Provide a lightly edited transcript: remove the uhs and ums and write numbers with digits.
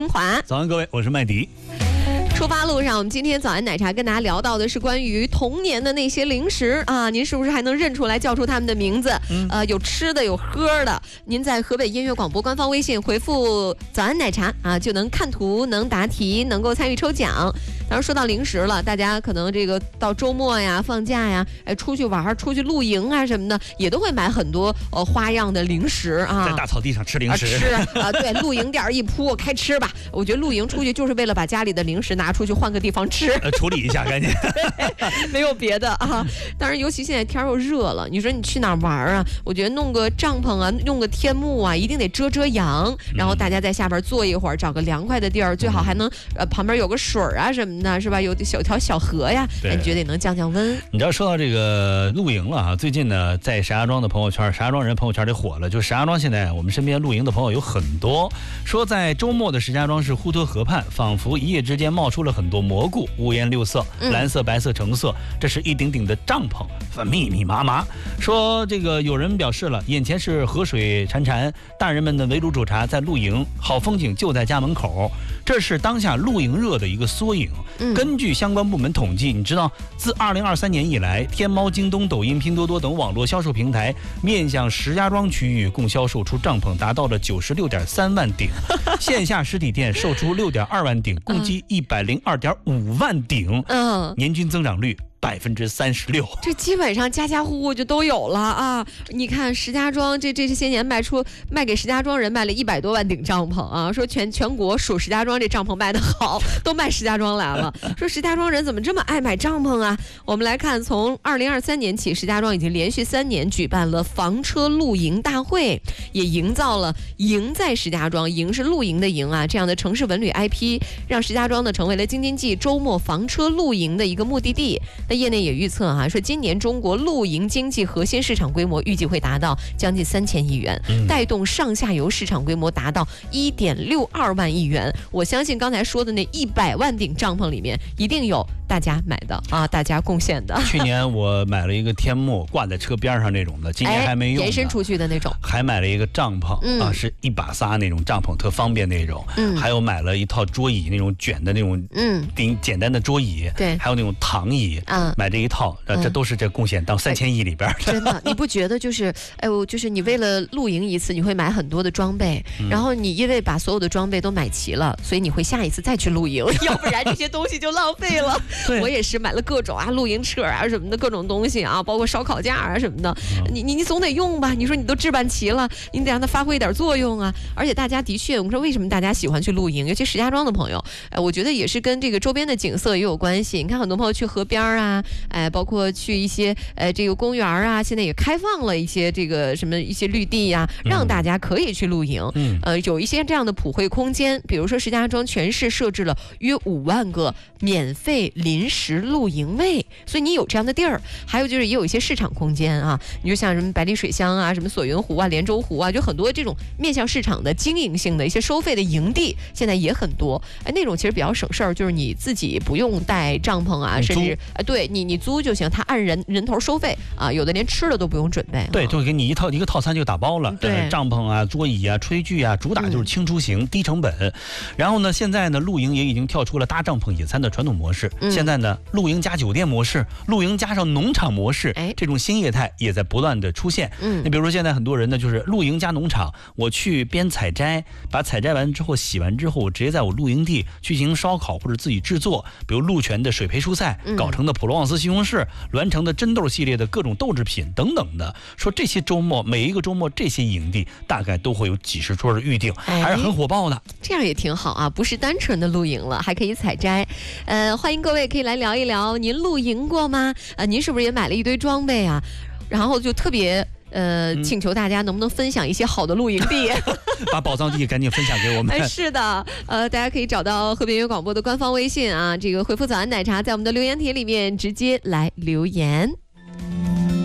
华， 早安各位，我是麦迪。 出发路上，我们今天早安奶茶跟大家聊到的是关于童年的那些零食啊，您是不是还能认出来叫出他们的名字？有吃的有喝的。您在河北音乐广播官方微信回复早安奶茶啊，就能看图能答题，能够参与抽奖。当然说到零食了，大家可能这个到周末呀放假呀，出去玩出去露营啊什么的，也都会买很多花样的零食啊， 在大草地上吃零食对，露营垫一铺开吃吧。我觉得露营出去就是为了把家里的零食拿出去换个地方吃， 处理一下赶紧没有别的啊。当然尤其现在天又热了，你说你去哪儿玩啊，我觉得弄个帐篷啊，用个天幕啊，一定得遮阳，然后大家在下边坐一会儿，找个凉快的地儿，最好还能旁边有个水啊什么的，是吧？有条小河呀，你觉得也能降温。 你知道说到这个露营了啊，最近呢在石家庄的朋友圈，石家庄人朋友圈里火了，就石家庄现在我们身边露营的朋友有很多，说在周末的石家庄市滹沱河畔，仿佛一夜之间冒出了很多蘑菇，五颜六色，蓝色、白色、橙色，这是一顶顶的帐篷，密密麻麻。说这个有人表示了，眼前是河水潺潺，大人们的围炉煮茶在露营，好风景就在家门口，这是当下露营热的一个缩影。根据相关部门统计，你知道自2023年以来，天猫、京东、抖音、拼多多等网络销售平台面向石家庄区域共销售出帐篷达到了96.3万顶，线下实体店售出6.2万顶，共计102.5万顶，年均增长率36%， 这基本上家家户户就都有了啊！你看石家庄这些年卖给石家庄人卖了100多万顶帐篷啊！说全国数石家庄这帐篷卖得好，都卖石家庄来了。说石家庄人怎么这么爱买帐篷啊？我们来看，从2023年起，石家庄已经连续3年举办了房车露营大会，也营造了营在石家庄，营是露营的营啊，这样的城市文旅 IP， 让石家庄呢成为了京津冀周末房车露营的一个目的地。那业内也预测说今年中国露营经济核心市场规模预计会达到将近3000亿元，带动上下游市场规模达到1.62万亿元。我相信刚才说的那100万顶帐篷里面，一定有大家买的啊，大家贡献的。 去年我买了一个天幕挂在车边上那种的，今年还没用， 延伸出去的那种。还买了一个帐篷啊，是一把撒那种帐篷，特方便那种。还有买了一套桌椅，那种卷的那种，简单的桌椅。对，还有那种躺椅。买这一套，这都是这贡献到3000亿里边。 真的，你不觉得就是就是你为了露营一次，你会买很多的装备，然后你因为把所有的装备都买齐了，所以你会下一次再去露营，要不然这些东西就浪费了。我也是买了各种露营车啊什么的各种东西啊，包括烧烤架啊什么的。你总得用吧？你说你都置办齐了，你得让它发挥一点作用啊。而且大家的确，我们说为什么大家喜欢去露营，尤其石家庄的朋友，我觉得也是跟这个周边的景色也有关系。你看很多朋友去河边啊，包括去一些这个公园啊，现在也开放了一些这个什么一些绿地呀，让大家可以去露营。有一些这样的普惠空间，比如说石家庄全市设置了约5万个免费临时露营位，所以你有这样的地儿。还有就是也有一些市场空间啊，你就像什么百里水乡啊、什么索云湖啊、连州湖啊，就很多这种面向市场的经营性的一些收费的营地，现在也很多。那种其实比较省事儿，就是你自己不用带帐篷啊，甚至对你租就行，他按人头收费啊，有的连吃的都不用准备。 对，就给你一个套餐就打包了。对，帐篷啊、桌椅啊、炊具啊，主打就是轻出行、低成本。然后呢，现在呢，露营也已经跳出了搭帐篷野餐的传统模式，现在呢，露营加酒店模式，露营加上农场模式，这种新业态也在不断的出现。你比如说现在很多人呢，就是露营加农场，我去边采摘，把采摘完之后洗完之后，直接在我露营地去进行烧烤或者自己制作，比如鹿泉的水培蔬菜，搞成的普罗旺斯西红柿，栾城的真豆系列的各种豆制品等等的。说这些周末，每一个周末这些营地大概都会有几十桌的预定，还是很火爆的。 这样也挺好啊，不是单纯的露营了，还可以采摘。欢迎各位可以来聊一聊，您露营过吗？您是不是也买了一堆装备啊？然后就特别请求大家能不能分享一些好的露营地， 把宝藏地赶紧分享给我们。 是的，大家可以找到河北音乐广播的官方微信啊，这个回复早安奶茶，在我们的留言帖里面直接来留言。